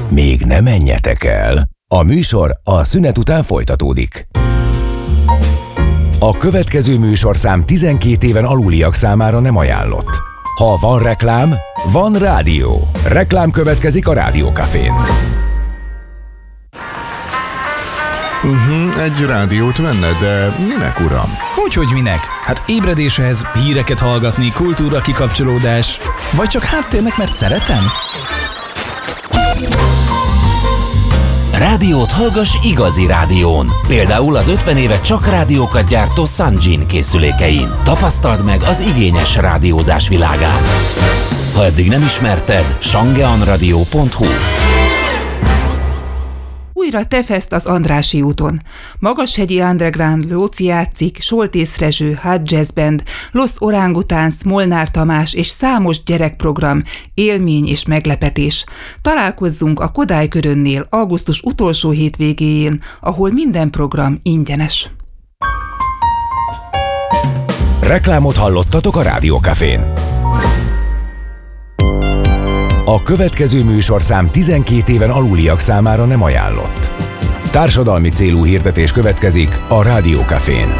Még ne menjetek el! A műsor a szünet után folytatódik. A következő műsorszám 12 éven aluliak számára nem ajánlott. Ha van reklám, van rádió. Reklám következik a Rádiókafén. Egy rádiót venne, de minek, uram? Hogy minek? Hát ébredéshez, híreket hallgatni, kultúra kikapcsolódás, vagy csak háttérnek, mert szeretem? Rádiót hallgass igazi rádión. Például az 50 éve csak rádiókat gyártó Sanjin készülékein. Tapasztald meg az igényes rádiózás világát. Ha eddig nem ismerted, shangeanradio.hu. Újra Tefest az Andrássy úton. Magashegyi Underground, Lóci játszik, Soltész Rezső, Hot Jazz Band, Los Orangutans, Molnár Tamás és számos gyerekprogram, élmény és meglepetés. Találkozzunk a Kodály Körönnél augusztus utolsó hétvégéjén, ahol minden program ingyenes. Reklámot hallottatok a Rádiókafén. A következő műsorszám 12 éven aluliak számára nem ajánlott. Társadalmi célú hirdetés következik a Rádiókafén.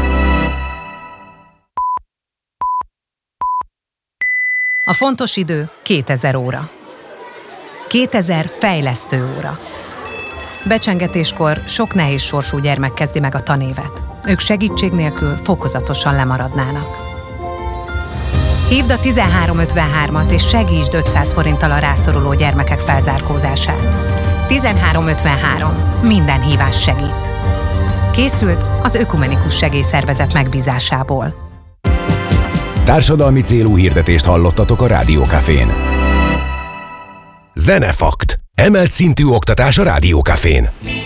A fontos idő 2000 óra. 2000 fejlesztő óra. Becsengetéskor sok nehéz sorsú gyermek kezdi meg a tanévet. Ők segítség nélkül fokozatosan lemaradnának. Hívd a 1353-at és segítsd 500 forinttal a rászoruló gyermekek felzárkózását. 1353. Minden hívás segít. Készült az Ökumenikus Segélyszervezet megbízásából. Társadalmi célú hirdetést hallottatok a Rádiókafén. Zenefakt. Emelt szintű oktatás a Rádiókafén.